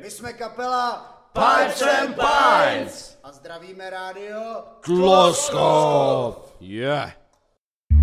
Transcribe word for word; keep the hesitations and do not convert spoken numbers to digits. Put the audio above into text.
My jsme kapela Pipes and Pints a zdravíme rádio Tloskov. Yeah.